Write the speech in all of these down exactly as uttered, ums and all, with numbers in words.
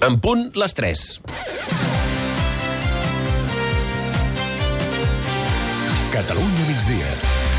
En punt, les tres. Catalunya migdia.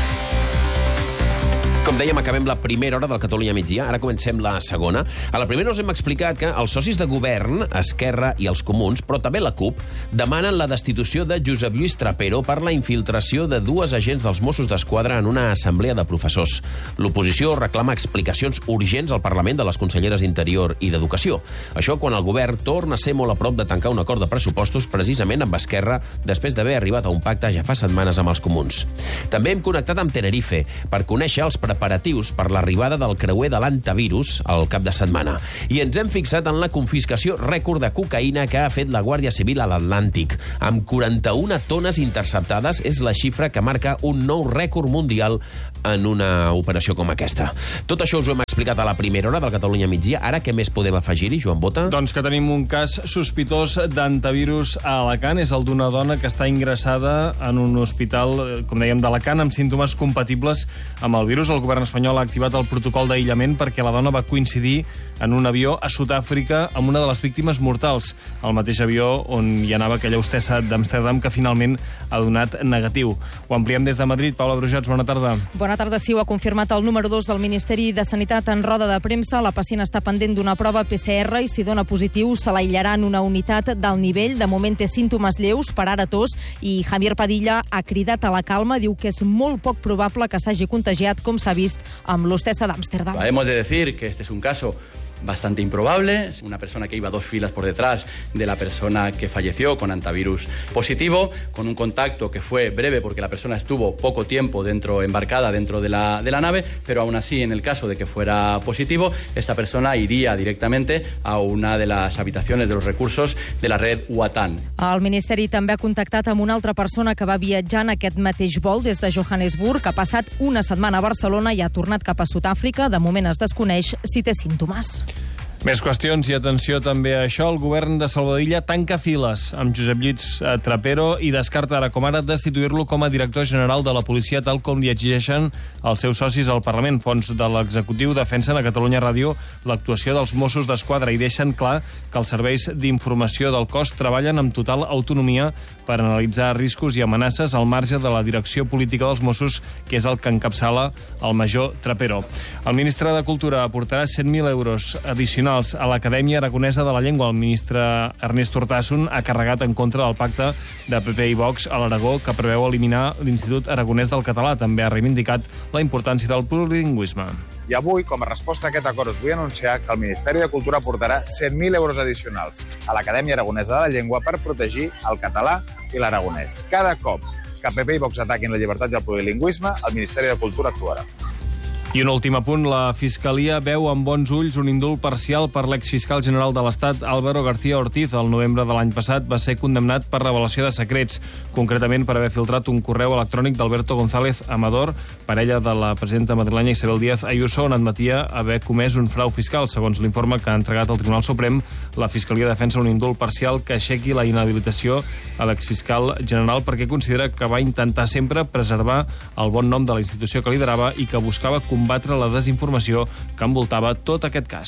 Com dèiem, acabem la primera hora del Catalunya migdia, ara comencem la segona. A la primera us hem explicat que els socis de govern, Esquerra i els Comuns, però també la CUP, demanen la destitució de Josep Lluís Trapero per la infiltració de dues agents dels Mossos d'Esquadra en una assemblea de professors. L'oposició reclama explicacions urgents al Parlament de les conselleres d'Interior i d'Educació. Això quan el govern torna a ser molt a prop de tancar un acord de pressupostos precisament amb Esquerra després d'haver arribat a un pacte ja fa setmanes amb els Comuns. També hem connectat amb Tenerife per conèixer els preparatius per l'arribada del creuer de l'antivirus al cap de setmana. I ens hem fixat en la confiscació rècord de cocaïna que ha fet la Guàrdia Civil a l'Atlàntic. Amb quaranta-una tones interceptades és la xifra que marca un nou rècord mundial en una operació com aquesta. Tot això us ho hem explicat a la primera hora del Catalunya migdia. Ara què més podem afegir-hi, Joan Bota? Doncs que tenim un cas sospitós d'antivirus a Alacant. És el d'una dona que està ingressada en un hospital, com dèiem, d'Alacant, amb símptomes compatibles amb el virus. El govern espanyol ha activat el protocol d'aïllament perquè la dona va coincidir en un avió a Sud-àfrica amb una de les víctimes mortals, el mateix avió on hi anava aquella hostessa d'Amsterdam que finalment ha donat negatiu. Ho ampliem des de Madrid. Paula Brujats, bona tarda. Bona tarda, sí, ho ha confirmat el número dos del Ministeri de Sanitat en roda de premsa. La pacient està pendent d'una prova P C R i si dona positiu se l'aïllarà en una unitat d'alt nivell. De moment té símptomes lleus, per ara tos, i Javier Padilla ha cridat a la calma. Diu que és molt poc probable que s'hagi contagiat, com s'ha vist amb l'hostessa d'Amsterdam. Hemos de decir que este es un caso bastante improbable, una persona que iba dos filas por detrás de la persona que falleció con antivirus positivo, con un contacto que fue breve porque la persona estuvo poco tiempo dentro, embarcada dentro de la, de la nave, pero aún así, en el caso de que fuera positivo, esta persona iría directamente a una de las habitaciones de los recursos de la red UATAN. El Ministeri també ha contactat amb una altra persona que va viatjar en aquest mateix vol des de Johannesburg, ha passat una setmana a Barcelona i ha tornat cap a Sud-àfrica. De moment es desconeix si té símptomes. Més qüestions i atenció també a això. El govern de Salvadilla tanca files amb Josep Lluís Trapero i descarta ara com ara destituir-lo com a director general de la policia, tal com li exigeixen els seus socis al Parlament. Fons de l'executiu defensen a Catalunya Ràdio l'actuació dels Mossos d'Esquadra i deixen clar que els serveis d'informació del cos treballen amb total autonomia per analitzar riscos i amenaces al marge de la direcció política dels Mossos, que és el que encapçala el major Trapero. El ministre de Cultura aportarà cent mil euros addicionals a l'Acadèmia Aragonesa de la Llengua. El ministre Ernest Urtasun ha carregat en contra del pacte de P P i Vox a l'Aragó que preveu eliminar l'Institut Aragonès del Català. També ha reivindicat la importància del plurilingüisme. I avui, com a resposta a aquest acord, us vull anunciar que el Ministeri de Cultura aportarà cent mil euros addicionals a l'Acadèmia Aragonesa de la Llengua per protegir el català i l'aragonès. Cada cop que P P i Vox ataquin la llibertat i el plurilingüisme, el Ministeri de Cultura actuarà. I un últim apunt, la Fiscalia veu amb bons ulls un indult parcial per l'exfiscal general de l'Estat, Álvaro García Ortiz. El novembre de l'any passat va ser condemnat per revelació de secrets, concretament per haver filtrat un correu electrònic d'Alberto González Amador, parella de la presidenta madrilenya Isabel Díaz Ayuso, on admetia haver comès un frau fiscal. Segons l'informe que ha entregat el Tribunal Suprem, la Fiscalia defensa un indult parcial que aixequi la inhabilitació a l'exfiscal general perquè considera que va intentar sempre preservar el bon nom de la institució que liderava i que buscava combatre la desinformació que envoltava tot aquest cas.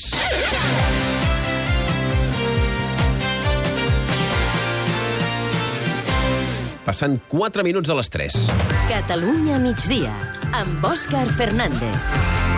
Passant quatre minuts de les tres. Catalunya migdia, amb Òscar Fernández.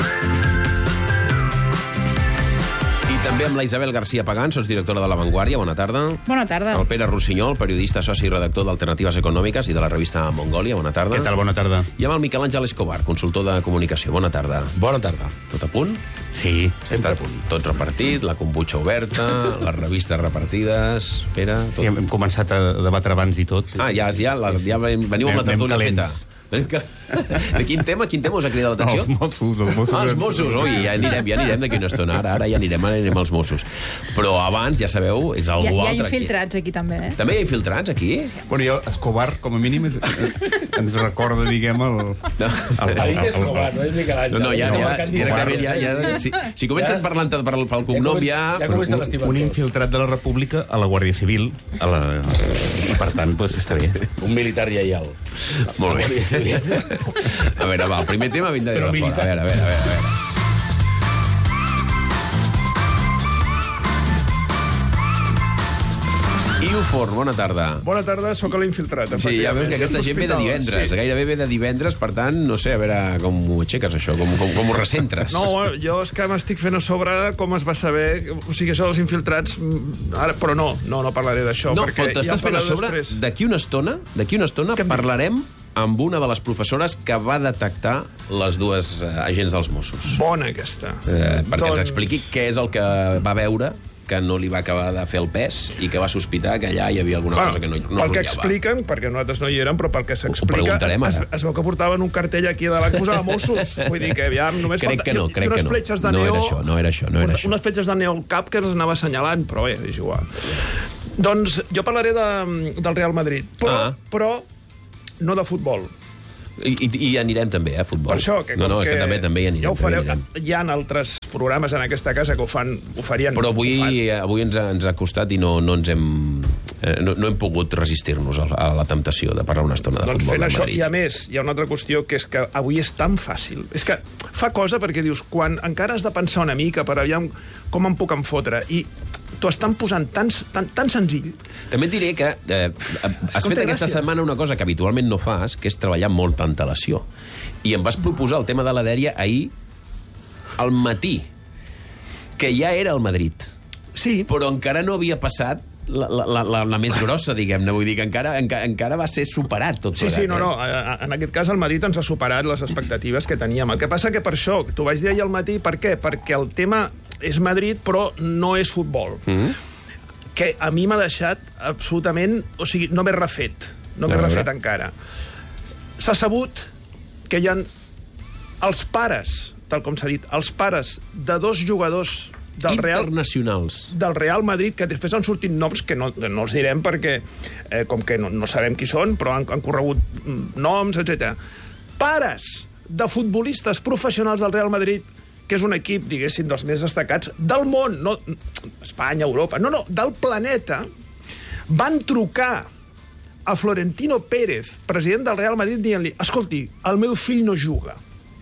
També amb la Isabel García Pagán, sotsdirectora de La Vanguardia. Bona tarda. Bona tarda. El Pere Rossinyol, periodista, soci i redactor d'Alternatives Econòmiques i de la revista Mongòlia. Bona tarda. Què tal? Bona tarda. I amb el Miquel Àngel Escobar, consultor de comunicació. Bona tarda. Bona tarda. Tot a punt? Sí, sempre a punt. Tot repartit, la kombucha oberta, les revistes repartides... Pere... Tot... Sí, hem començat a debatre abans i tot. Ah, ja, ja, la, ja veniu amb la tertúlia feta. De quin tema? Quin tema us ha cridat l'atenció? Els Mossos. Els Mossos, ah, els Mossos. Ui, ja anirem, ja anirem d'aquí una estona. Ara, ara ja anirem, ara anirem als Mossos. Però abans, ja sabeu, és algú altre. Hi ha altre. infiltrats aquí, també, eh? També hi ha infiltrats aquí? Sí, sí. Bueno, jo, Escobar, com a mínim, ens recorda, diguem, el... No, Escobar, no és Miquel Àngel. no, no, ja, ja, directament, ja, ja, si, si comencen parlant pel, pel cognom, ja... Un, un infiltrat de la República a la Guàrdia Civil, a la... i per tant, doncs, està bé. Un militar lleial. Molt bé. A veure, va, el primer tema vindrà des de fora. A veure, a veure, a veure. A veure. I Uforn, bona tarda. Bona tarda, sóc l'infiltrat. Sí, ja veus que aquesta gent ve de divendres, sí. Gairebé ve de divendres, per tant, no sé, a veure com ho aixeques, això, com, com, com ho recentres. No, jo és que m'estic fent a sobre com es va saber, o sigui, això dels infiltrats, ara, però no, no, no parlaré d'això. No, però t'estàs fent a sobre, d'aquí una estona, d'aquí una estona parlarem amb una de les professores que va detectar les dues agents dels Mossos. Bona aquesta. Eh, perquè ens expliqui què és el que va veure que no li va acabar de fer el pes i que va sospitar que allà hi havia alguna bueno, cosa que no, no pel que expliquen, perquè nosaltres no hi érem, però pel que s'explica, es, es veu que portaven un cartell aquí de la que posava Mossos. Vull dir que aviam, només crec falta... que no, I, crec i que no. De no neo, era això, no era això, no era això. Unes fletxes de neo al cap que els anava assenyalant, però bé, és igual. Doncs jo parlaré de, del Real Madrid, però, ah. però no de futbol. I, i, i anirem també, eh, a futbol. Per això, que no, no, que és que també, també hi anirem. Ja ho fareu, anirem. Hi ha altres programes en aquesta casa que ho fan, ho farien. Però avui, avui ens, ha, ens ha costat i no, no ens hem... Eh, no, no hem pogut resistir-nos a, a la temptació de parlar una estona de doncs futbol del això, Madrid. I a més, hi ha una altra qüestió, que és que avui és tan fàcil. És que fa cosa perquè dius, quan encara has de pensar una mica per aviam com em puc enfotre, i t'ho estan posant tan, tan, tan senzill. També et diré que eh, has fet aquesta gràcia. setmana una cosa que habitualment no fas, que és treballar amb molta antelació. I em vas proposar el tema de la dèria ahir al matí, que ja era el Madrid. Sí. Però encara no havia passat la, la, la, la més grossa, diguem-ne. Vull dir que encara, encara, encara va ser superat tot plegat. Sí, sí, no, eh? no. En aquest cas el Madrid ens ha superat les expectatives que teníem. El que passa que per això, t'ho vaig dir ahir al matí, per què? Perquè el tema és Madrid, però no és futbol. Mm-hmm. Que a mi m'ha deixat absolutament... O sigui, no m'he refet. No m'he refet encara. S'ha sabut que hi ha els pares, tal com s'ha dit, els pares de dos jugadors del Real, internacionals del Real Madrid, que després han sortit noms que no, no els direm perquè, eh, com que no, no sabem qui són, però han, han corregut noms, etcètera. Pares de futbolistes professionals del Real Madrid, que és un equip, diguéssim, dels més destacats del món, no Espanya, Europa, no, no, del planeta, van trucar a Florentino Pérez, president del Real Madrid, dient-li, escolti, el meu fill no juga.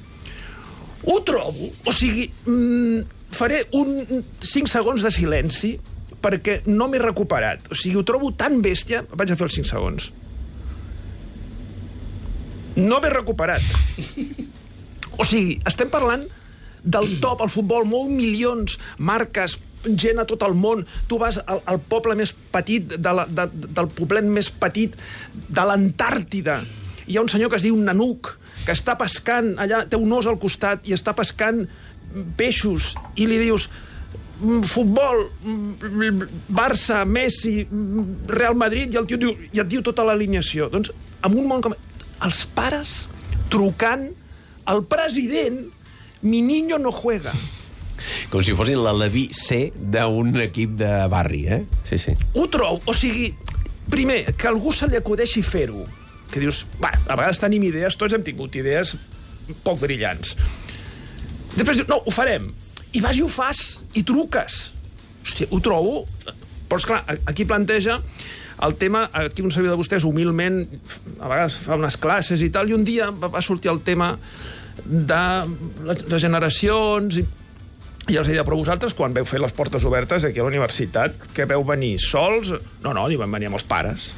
Ho trobo, o sigui, mmm, faré un cinc segons de silenci perquè no m'he recuperat. O sigui, ho trobo tan bèstia... Vaig a fer els cinc segons. No m'he recuperat. O sigui, estem parlant del top, al futbol, molt milions, marques, gent a tot el món. Tu vas al, al poble més petit, de la, de, del poblet més petit de l'Antàrtida. Hi ha un senyor que es diu Nanook, que està pescant, allà té un os al costat i està pescant peixos, i li dius futbol, Barça, Messi, Real Madrid, i el tio diu, i et diu tota l'alineació. Doncs, en un món com... Els pares trucant al president, mi niño no juega. Com si fossin l'Aleví C d'un equip de barri, eh? Sí, sí. Ho trobo, o sigui, primer, que algú se li acudeixi fer-ho, que dius, va, a vegades tenim idees, tots hem tingut idees poc brillants. Després diu, no, ho farem. I vas i ho fas, i truques. Hòstia, ho trobo... Però, esclar, aquí planteja el tema, aquí un servidor de vostès humilment, a vegades fa unes classes i tal, i un dia va sortir el tema de les generacions, i, i els deia, però vosaltres, quan veu fer les portes obertes aquí a la universitat, que veu venir sols? No, no, hi van venir amb els pares.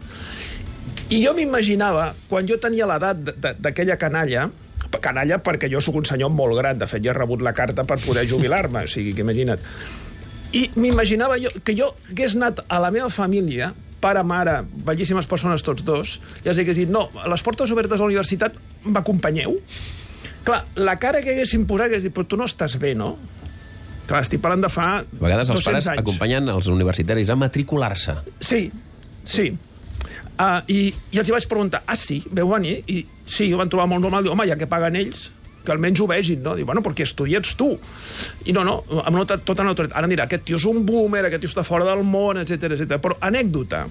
I jo m'imaginava, quan jo tenia l'edat d'aquella canalla, canalla perquè jo sóc un senyor molt gran, de fet ja he rebut la carta per poder jubilar-me, o sigui, que imagina't. I m'imaginava jo, que jo hagués anat a la meva família, pare, mare, bellíssimes persones tots dos, i els hagués dit, no, a les portes obertes a la universitat m'acompanyeu? Clar, la cara que haguessin posat hagués dit, però tu no estàs bé, no? Clar, estic parlant de fa a vegades els pares anys. Acompanyen els universitaris a matricular-se. Sí, sí. Uh, i, I els hi vaig preguntar, ah, sí, veu venir? I sí, ho van trobar molt normal. Diu, home, ja que paguen ells, que almenys ho vegin, no? Diu, bueno, perquè estudiats tu. I no, no, amb tota, tota autoritat. Ara em dirà, aquest tio és un boomer, aquest tio està fora del món, etcètera, etcètera. Però, anècdota,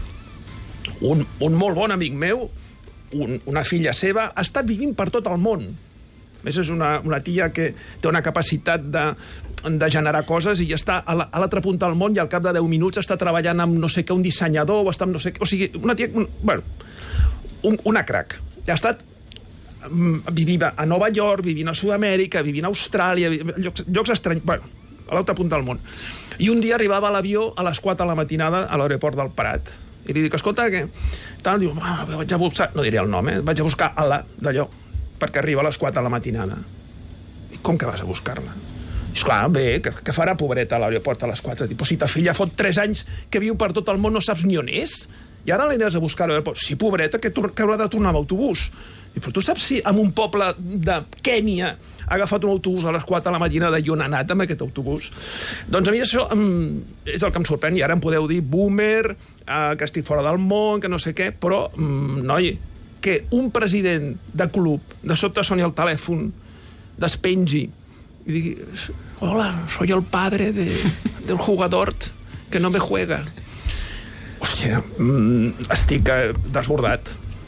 un, un molt bon amic meu, un, una filla seva, ha estat vivint per tot el món. A més, és una, una tia que té una capacitat de, de generar coses i està a l'altra punta del món i al cap de deu minuts està treballant amb no sé què, un dissenyador, o està amb no sé què... O sigui, una tia... Un, bueno, un, una crac. Ha estat vivint a Nova York, vivint a Sud-amèrica, vivint a Austràlia, llocs, llocs estranys... Bueno, a l'altra punta del món. I un dia arribava a l'avió a les quatre de la matinada a l'aeroport del Prat. I li dic, escolta, què? Tal, diu, ah, vaig a buscar, no diré el nom, eh? Vaig a buscar a la d'allò, perquè arriba a les quatre de la matinada. Dic, com que vas a buscar-la? Dius, clar, bé, què, què farà, pobreta, a l'aeroport a les quatre? Dic, però si ta filla fot tres anys que viu per tot el món, no saps ni on és? I ara l'aniràs a buscar a l'aeroport. Sí, pobreta, que, que haurà de tornar amb autobús. Dic, però tu saps si en un poble de Kènia ha agafat un autobús a les quatre de la matinada i on ha anat amb aquest autobús? Doncs a mi això um, és el que em sorprèn, i ara em podeu dir boomer, uh, que estic fora del món, que no sé què, però, um, noi, que un president de club de sobte soni el telèfon, despengi, i digui, hola, soy el padre de, del jugador que no me juega. Hòstia, mm, estic uh, desbordat.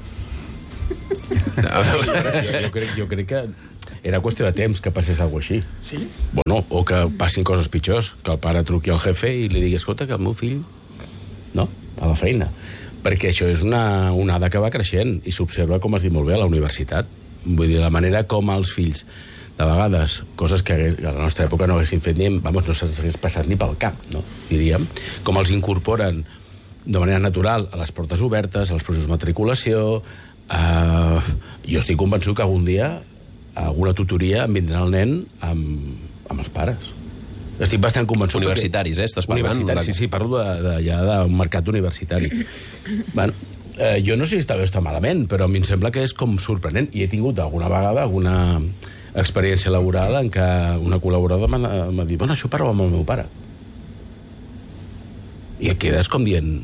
No, jo, jo, crec, jo crec que era qüestió de temps que passés alguna cosa així. Sí? Bueno, o que passin coses pitjors, que el pare truqui al jefe i li digui, escolta, que el meu fill no, a la feina. Perquè això és una onada que va creixent i s'observa, com es diu molt bé, a la universitat. Vull dir, la manera com els fills, de vegades, coses que a la nostra època no haguessin fet ni, vamos, no se'ns hagués passat ni pel cap, no? Diríem, com els incorporen de manera natural a les portes obertes, als processos de matriculació. Uh, jo estic convençut que algun dia a alguna tutoria em vindrà el nen amb, amb els pares. Estic bastant convençut. Universitaris, eh? Estàs parlant? Universitaris, sí, sí, parlo de, de, ja d'un mercat universitari. Bueno, eh, jo no sé si està bé o està malament, però a mi em sembla que és com sorprenent. I he tingut alguna vegada alguna experiència laboral en què una col·laboradora m'ha dit, bueno, això parlo amb el meu pare. I et quedes com dient,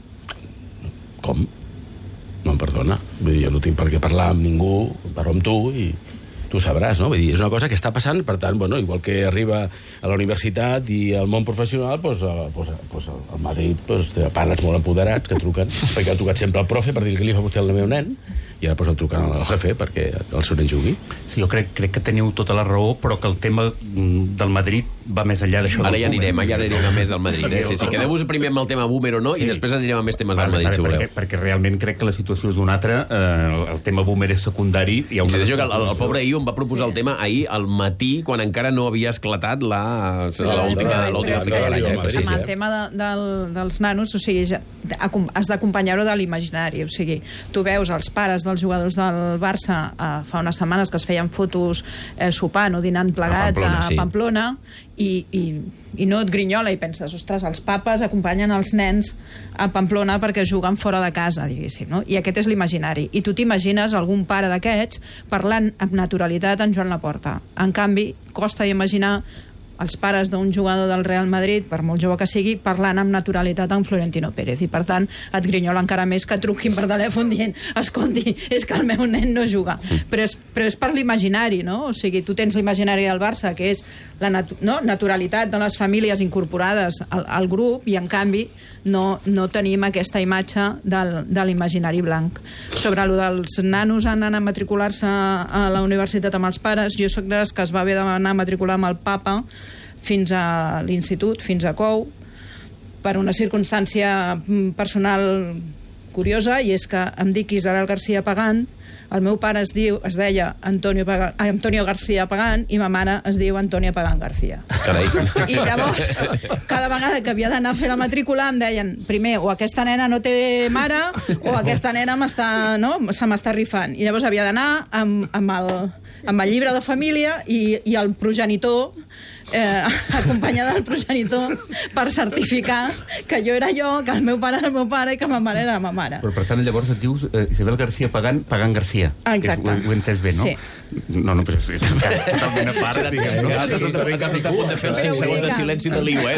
com? No em perdona. Vull dir, jo no tinc per què parlar amb ningú, parlo amb tu i tu sabràs, no? Vull dir, és una cosa que està passant, per tant, bueno, igual que arriba a la universitat i al món professional, doncs, doncs, doncs al Madrid doncs, pares molt empoderats que truquen, perquè ha trucat sempre el profe per dir que li fa vostè el meu nen, i ara doncs el truquen al jefe perquè el seu nen jugui. Sí, jo crec, crec que teniu tota la raó, però que el tema del Madrid va més enllà d'això. Ara ja anirem, ja anirem a més del Madrid. Eh? Sí, sí, quedeu-vos primer amb el tema boomer o no, sí. I després anirem a més temes vale, del Madrid, vale, si voleu. Perquè, perquè realment crec que la situació és una altra, eh, el tema boomer és secundari. Hi ha una... Sí, que el, el pobre Iu em va proposar sí. el tema ahir al matí, quan encara no havia esclatat la l'última baralla. Amb el tema de, del, dels nanos, o sigui, ja, has d'acompanyar-ho de l'imaginari, o sigui, tu veus els pares dels jugadors del Barça eh, fa unes setmanes que es feien fotos eh, sopant o dinant plegats a Pamplona, a Pamplona sí. i, i, i no et grinyola i penses, ostres, els papes acompanyen els nens a Pamplona perquè juguen fora de casa, diguéssim, no? I aquest és l'imaginari. I tu t'imagines algun pare d'aquests parlant amb naturalitat en Joan Laporta. En canvi, costa d'imaginar els pares d'un jugador del Real Madrid, per molt jove que sigui, parlant amb naturalitat amb Florentino Pérez. I, per tant, et grinyola encara més que truquin per telèfon dient, escolti, és que el meu nen no juga. Però és, però és per l'imaginari, no? O sigui, tu tens l'imaginari del Barça, que és la natu no? naturalitat de les famílies incorporades al, al grup, i, en canvi, no, no tenim aquesta imatge del, de l'imaginari blanc. Sobre allò dels nanos anant a matricular-se a la universitat amb els pares, jo soc des que es va haver d'anar a matricular amb el papa fins a l'institut, fins a Cou, per una circumstància personal curiosa, i és que em dic Isabel García Pagán, el meu pare es diu, es deia Antonio, Pagán, Antonio García Pagán, i ma mare es diu Antonia Pagán García. Carai. I llavors, cada vegada que havia d'anar a fer la matrícula em deien, primer, o aquesta nena no té mare, o aquesta nena no, se m'està rifant. I llavors havia d'anar amb, amb, el, amb el llibre de família i, i el progenitor, eh, acompanyada del progenitor, per certificar que jo era jo, que el meu pare era el meu pare i que ma mare era la ma mare. Però, per tant, llavors et dius eh, Isabel García Pagán, Pagán García. Exacte. És, ho, ho he entès bé, no? Sí. No, no, però és, és un cas totalment a part, diguem, no? Has estat a punt de fer els cinc segons de silenci de l'Iu,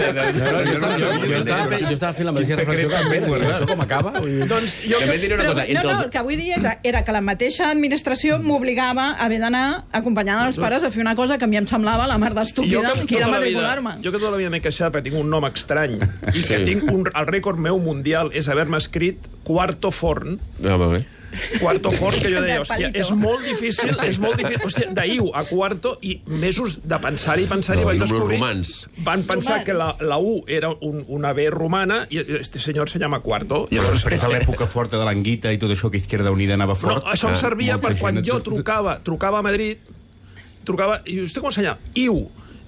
eh? Jo estava fent la mateixa reflexió que ben, això com acaba? Doncs jo també diré una cosa. No, no, el que vull dir era que la mateixa administració m'obligava a haver d'anar acompanyada dels pares a fer una cosa que a mi em semblava la mar d'estúpida, que era matricular-me. Jo que tota la vida m'he queixat perquè tinc un nom estrany i que tinc un, el rècord meu mundial és haver-me escrit Quarto Forn. Ah, va bé. Quarto Forn, que jo deia, hòstia, és molt difícil, és molt difícil, hòstia, d'Iu a Quarto, i mesos de pensar-hi, pensar-hi, no, vaig descobrir... romans. Van pensar romans. Que la, la U era un, una B romana i este senyor se llama Quarto. I llavors, després, a l'època forta de l'Anguita i tot això, que Izquierda Unida anava fort... No, això em servia per quan jo trucava, trucava a Madrid, trucava, i usted com se llama? Iu.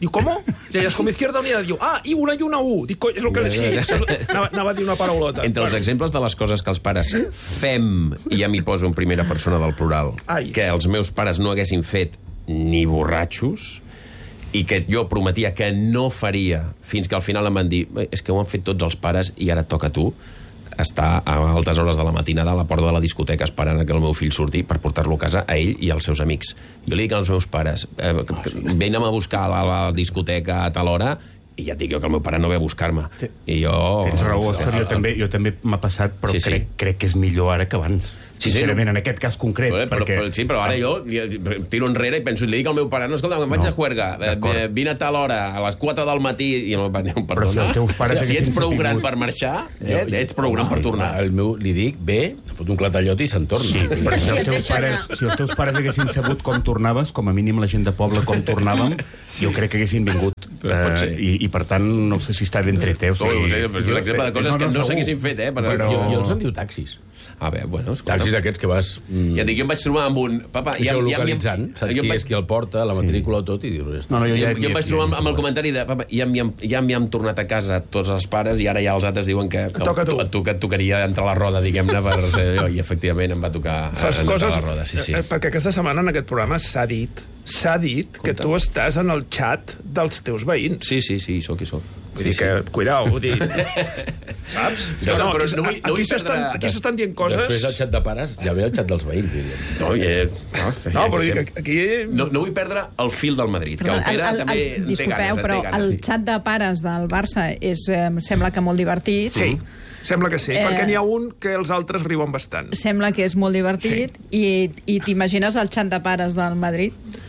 Diu, com? Deies, com izquierda unida. Diu, ah, i una i una U. Dic, coi, és el que... Sí, anava, anava a dir una paraulota. Entre els exemples de les coses que els pares fem, i ja m'hi poso en primera persona del plural, Ai. que els meus pares no haguessin fet ni borratxos, i que jo prometia que no faria, fins que al final em van dir, és que ho han fet tots els pares i ara et toca a tu, està a altes hores de la matinada a la porta de la discoteca esperant que el meu fill surti per portar-lo a casa a ell i als seus amics. Jo li dic als meus pares, eh, venen a buscar a la discoteca a tal hora, i ja et dic jo que el meu pare no ve a buscar-me. Sí. I jo... Tens raó, Òscar, jo també, jo també m'ha passat, però Sí, sí. crec, crec que és millor ara que abans. Sí, sí, Sincerament, no? en aquest cas concret. Però, però, perquè... però, sí, però ara jo li- tiro enrere i penso, i li dic al meu pare, no, escolta, me'n vaig No, a juerga, eh, d'acord. vine a tal hora, a les quatre del matí, i el meu pare diu, Però si perdona, els teus pares si ets haguessin prou sabut- gran per marxar, eh, ets prou gran per tornar. El meu, li dic, ve, fot un clatallot i se'n torna. Sí, però si I els, et teus deixa pares, anar. si els teus pares haguessin sabut com tornaves, com a mínim la gent de poble com tornàvem, jo crec que haguessin vingut. Pot ser. Eh, i, I, per tant, no sé si està ben tret, eh? O No, no sé, però és un exemple de coses que no segur. s'haguessin fet, eh? Per- Però... Jo, jo els en diu taxis. A veure, bueno, escolta. Taxis d'aquests que vas... Mm, Ja et dic, jo em vaig trobar amb un... Papa, ja, ja, ja, localitzant, saps jo em qui vaig- és qui el porta, la matrícula o tot, i dius... No, no, jo Jo, ja jo em vaig trobar amb, amb el comentari de papa, ja m'hi hem, ja m'hi hem tornat a casa tots els pares i ara ja els altres diuen que toca a tu. a tu que et tocaria entrar a la roda, diguem-ne, per ser jo, i efectivament em va tocar Fas entrar coses... a la roda, sí, sí. Eh, perquè aquesta setmana en aquest programa s'ha dit s'ha dit que tu estàs en el xat dels teus veïns. Sí, sí, sí, hi soc, hi soc. Vull Sí, dir que, cuidao, vull dir... Saps? Escolta, però aquí no vull- no vull aquí s'estan perdre- aquí s'estan dient coses... Després del xat de pares, ja ve el xat dels veïns. diríem. No, ja, no, No, però estem- dic, aquí... no, no vull perdre el fil del Madrid, que el El- Pere el- el- també el- en té disculpeu, ganes, en però té ganes. el xat de pares del Barça és, eh, sembla que molt divertit. Sí, sembla que sí, Eh, perquè n'hi ha un que els altres riuen bastant. Sembla que és molt divertit i, i t'imagines el xat de pares del Madrid?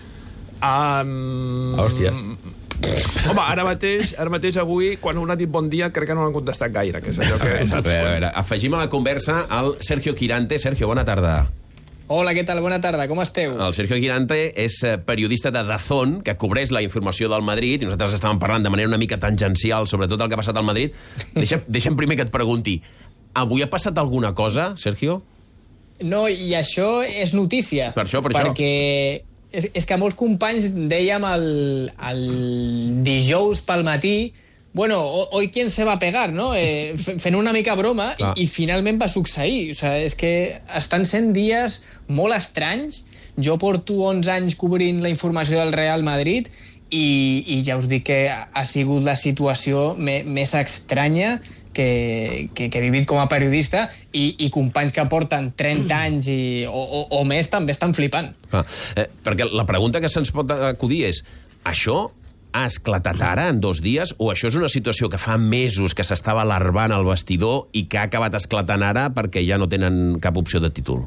Um... Hòstia. Home, ara mateix, ara mateix avui, quan un ha dit bon dia, crec que no l'han contestat gaire, que és allò que... A saps? veure, a veure, afegim a la conversa el Sergio Quirante. Sergio, bona tarda. Hola, què tal? Bona tarda, com esteu? El Sergio Quirante és eh, periodista de Dazón, que cobreix la informació del Madrid, i nosaltres estàvem parlant de manera una mica tangencial sobre tot el que ha passat al Madrid. Deixa, deixa'm primer que et pregunti, avui ha passat alguna cosa, Sergio? No, i això és notícia. Per això, per això. Perquè és, és que molts companys dèiem el, el dijous pel matí, bueno, hoy quién se va a pegar, no? Eh, fent una mica broma, Ah. i, i finalment va succeir. O sigui, és que estan sent dies molt estranys. Jo porto onze anys cobrint la informació del Real Madrid i, i ja us dic que ha sigut la situació me, més estranya que, que, que he vivit com a periodista, i, i companys que porten trenta anys i, o, o, o més també estan flipant. Ah, eh, perquè la pregunta que se'ns pot acudir és, això ha esclatat ara, en dos dies, o això és una situació que fa mesos que s'estava alarvant al vestidor i que ha acabat esclatant ara perquè ja no tenen cap opció de títol?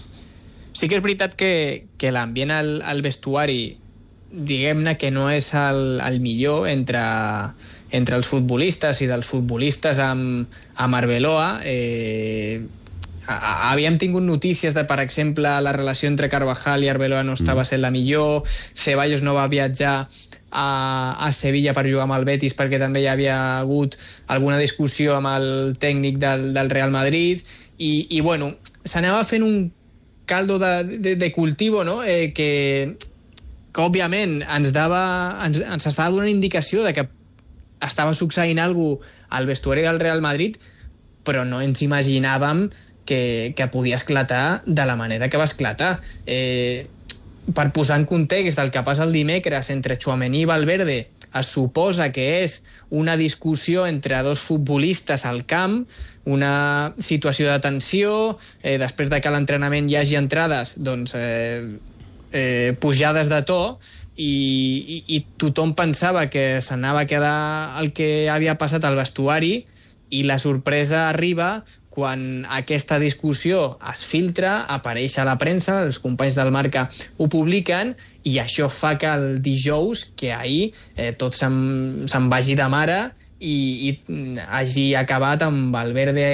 Sí que és veritat que, que l'ambient al, al vestuari, diguem-ne que no és el, el millor entre, entre els futbolistes i dels futbolistes amb, amb Arbeloa. Eh, a- a- havíem tingut notícies de, per exemple, la relació entre Carvajal i Arbeloa no estava sent la millor, Ceballos no va viatjar a, a Sevilla per jugar amb el Betis perquè també hi havia hagut alguna discussió amb el tècnic del, del Real Madrid, i, i bueno, s'anava fent un caldo de, de, de cultivo, no? eh, que, que òbviament ens, dava, ens, ens estava donant indicació de que estava succeint alguna cosa al vestuari del Real Madrid, però no ens imaginàvem que, que podia esclatar de la manera que va esclatar. Eh, per posar en context del que passa el dimecres entre Tchouaméni i Valverde, es suposa que és una discussió entre dos futbolistes al camp, una situació de tensió, eh, després de que a l'entrenament hi hagi entrades, doncs, eh, eh, pujades de to, i, i, i tothom pensava que s'anava a quedar el que havia passat al vestuari, i la sorpresa arriba quan aquesta discussió es filtra, apareix a la premsa, els companys del Marca ho publiquen, i això fa que el dijous, que ahir eh, tot se'n se vagi de mare i, i hagi acabat amb Valverde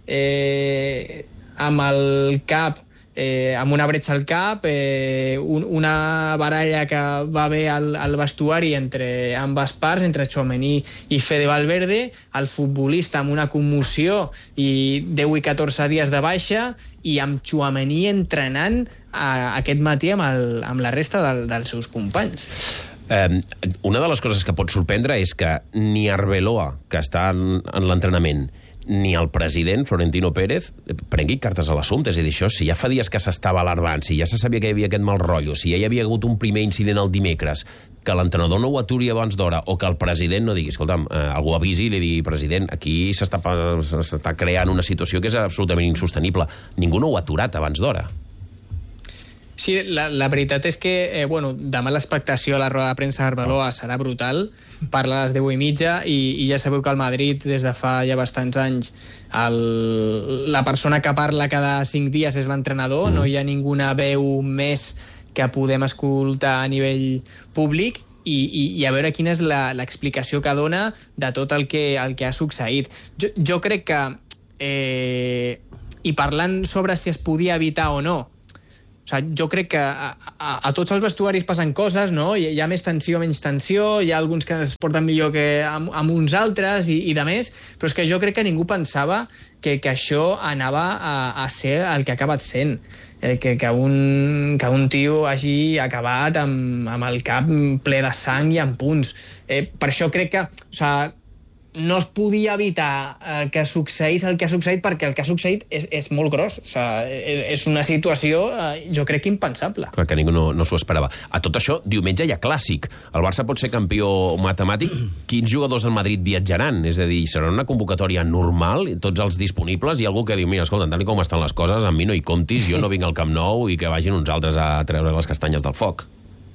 eh, amb el cap, eh, amb una bretxa al cap, eh, un, una baralla que va haver al, al vestuari entre ambes parts, entre Tchouaméni i Fede Valverde, el futbolista amb una commoció i deu i catorze dies de baixa, i amb Tchouaméni entrenant a, aquest matí amb, el, amb la resta del, dels seus companys. Eh, una de les coses que pot sorprendre és que ni Arbeloa, que està en, en l'entrenament, ni el president, Florentino Pérez, prengui cartes a l'assumpte. És a dir, això, si ja fa dies que s'estava alarmant, si ja se sabia que hi havia aquest mal rotllo, si ja hi havia hagut un primer incident el dimecres, que l'entrenador no ho aturi abans d'hora, o que el president no digui, escolta'm, eh, algú avisi i li digui, president, aquí s'està s'està creant una situació que és absolutament insostenible. Ningú no ho ha aturat abans d'hora. Sí, la, la veritat és que eh, bueno, demà l'expectació a la roda de premsa d'Arbeloa serà brutal. Parla a les deu i mitja i, i ja sabeu que al Madrid des de fa ja bastants anys el, la persona que parla cada cinc dies és l'entrenador, mm. no hi ha ninguna veu més que podem escoltar a nivell públic i, i, i a veure quina és l'explicació que dona de tot el que, el que ha succeït. Jo, jo crec que eh, i parlant sobre si es podia evitar o no, o sigui, jo crec que a, a, a tots els vestuaris passen coses, no? Hi, hi ha més tensió, menys tensió, hi ha alguns que es porten millor que amb, amb uns altres i, i de més, però és que jo crec que ningú pensava que, que això anava a, a ser el que ha acabat sent. Eh, que, que, un, que un tio hagi acabat amb, amb el cap ple de sang i amb punts. Eh, per això crec que... O sigui, no es podia evitar eh, que succeís el que ha succeït perquè el que ha succeït és, és molt gros. O sigui, és una situació, eh, jo crec, impensable. Clar que ningú no, no s'ho esperava. A tot això, diumenge hi ha clàssic. El Barça pot ser campió matemàtic. Quins jugadors al Madrid viatjaran? És a dir, serà una convocatòria normal, tots els disponibles, i algú que diu, mira, escolta, tal com estan les coses, amb mi no hi comptis, jo no vinc al Camp Nou i que vagin uns altres a treure les castanyes del foc.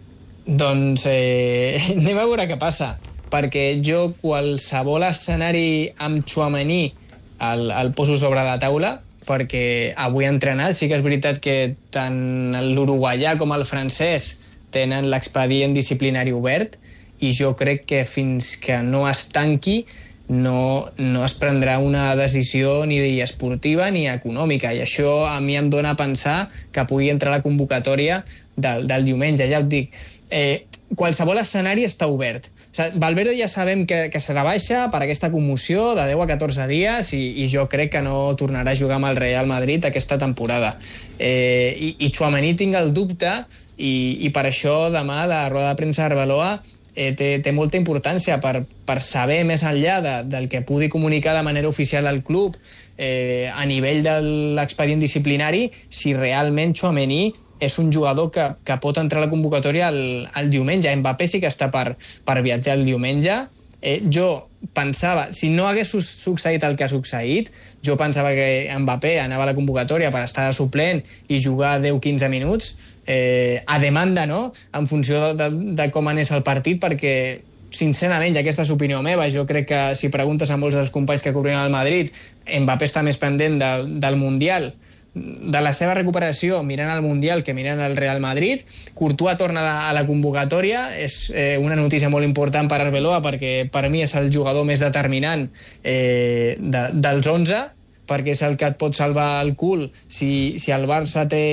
Doncs eh, anem a veure què passa, perquè jo qualsevol escenari amb Tchouaméni el, el poso sobre la taula, perquè avui ha entrenat. Sí que és veritat que tant l'uruguaià com el francès tenen l'expedient disciplinari obert i jo crec que fins que no es tanqui no, no es prendrà una decisió ni esportiva ni econòmica, i això a mi em dona a pensar que pugui entrar a la convocatòria del, del diumenge. Ja et dic, eh, qualsevol escenari està obert. O sigui, Valverde ja sabem que, que serà baixa per aquesta commoció de deu a catorze dies i, i jo crec que no tornarà a jugar amb el Real Madrid aquesta temporada. Eh, i, I Tchouaméni tinc el dubte i, i per això demà la roda de premsa d'Arbeloa eh, té, té molta importància per, per saber més enllà de, del que pugui comunicar de manera oficial al club eh, a nivell de l'expedient disciplinari, si realment Tchouaméni és un jugador que, que pot entrar a la convocatòria el, el diumenge. Mbappé sí que està per, per viatjar el diumenge. Eh, jo pensava, si no hagués succeït el que ha succeït, jo pensava que Mbappé anava a la convocatòria per estar de suplent i jugar deu a quinze minuts, eh, a demanda, no?, en funció de, de, de com anés el partit, perquè sincerament, i aquesta és opinió meva, jo crec que si preguntes a molts dels companys que cobrien el Madrid, Mbappé està més pendent de, del Mundial, de la seva recuperació mirant al Mundial que mirant al Real Madrid. Courtois torna a la, a la convocatòria, és eh, una notícia molt important per Arbeloa, perquè per mi és el jugador més determinant eh, de, dels onze, perquè és el que et pot salvar el cul si, si el Barça té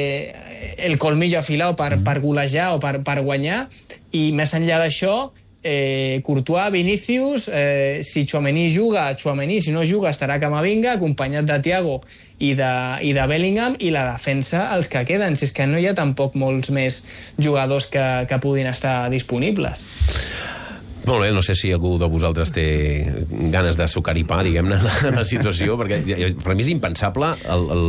el colmillo afilat per, per golejar o per, per guanyar. I més enllà d'això, Eh, Courtois, Vinícius, eh, si Tchouaméni juga, Tchouaméni, si no juga estarà Camavinga, acompanyat de Thiago i de, i de Bellingham, i la defensa els que queden, si és que no hi ha tampoc molts més jugadors que, que puguin estar disponibles. Molt bé, no sé si algú de vosaltres té ganes de sucar i pa, diguem-ne, la, la situació, perquè per mi és impensable el, el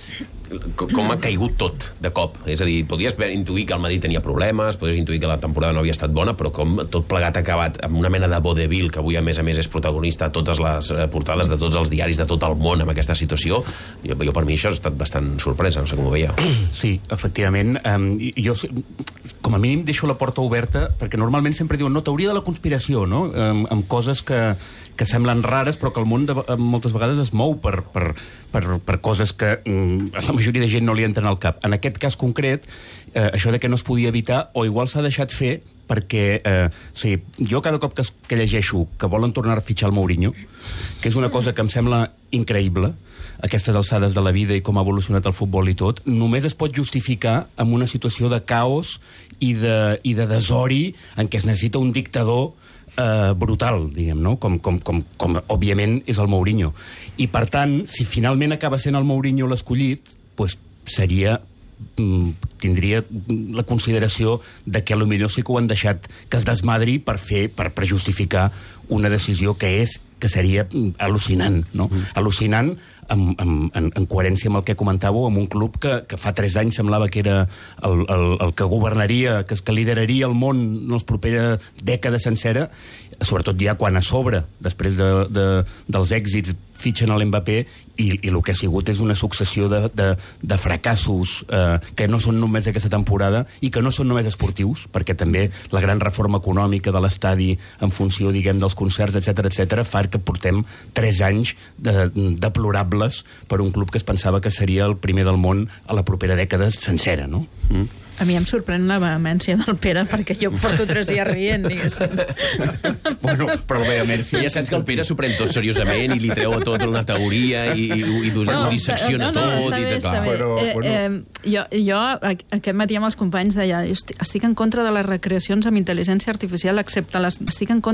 com ha caigut tot de cop. És a dir, podies intuir que el Madrid tenia problemes, podies intuir que la temporada no havia estat bona, però com tot plegat ha acabat amb una mena de vodevil, que avui a més a més és protagonista a totes les portades de tots els diaris de tot el món amb aquesta situació, jo, jo per mi això ha estat bastant sorpresa, no sé com ho veieu. Sí, efectivament. Um, jo com a mínim deixo la porta oberta, perquè normalment sempre diuen, no, teoria de la conspiració, no?, um, amb coses que que semblen rares, però que el món de, moltes vegades es mou per, per, per, per coses que mm, a la majoria de gent no li entren al cap. En aquest cas concret, eh, això de que no es podia evitar, o igual s'ha deixat fer perquè, eh, o sigui, jo cada cop que, es, que llegeixo que volen tornar a fitxar el Mourinho, que és una cosa que em sembla increïble, aquestes alçades de la vida i com ha evolucionat el futbol i tot, només es pot justificar amb una situació de caos i de, i de desori en què es necessita un dictador Uh, brutal, diguem, no? Com, com, com, com òbviament és el Mourinho. I per tant, si finalment acaba sent el Mourinho l'escollit, pues, seria tindria la consideració de que potser sí que ho han deixat que es desmadri per fer, per, per justificar una decisió que és que seria al·lucinant, no? Mm. Al·lucinant en, en, en coherència amb el que comentàveu, amb un club que, que fa tres anys semblava que era el, el, el que governaria, que, que lideraria el món en les properes dècades sencera, sobretot ja quan a sobre, després de, de, dels èxits, fitxen a l'Mbappé i, i el que ha sigut és una successió de, de, de fracassos eh, que no són només aquesta temporada i que no són només esportius, perquè també la gran reforma econòmica de l'estadi en funció, diguem, dels concerts, etcètera, etcètera, fa que portem tres anys de, deplorables per un club que es pensava que seria el primer del món a la propera dècada sencera, no? Mm. A mi em sorprèn la vehemència del Pere, perquè jo porto tres dies rient, diguéssim. Bueno, però vehemència... Ja saps que el Pere s'ho pren tot seriosament i li treu tot una teoria i, i, i, i ho dissecciona no, no, tot. Està i bé, tot, està bé. bueno, eh, bueno. eh, jo, jo aquest matí amb els companys deia estic en contra de les recreacions amb intel·ligència artificial, excepte les... Estic en contra